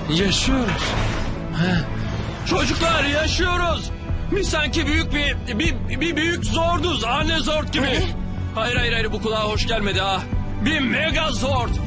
Yaşıyoruz. Çocuklar yaşıyoruz. Biz sanki büyük bir büyük zorduz. Anne zord gibi. Ne? Hayır bu kulağa hoş gelmedi ha. Bir mega zord.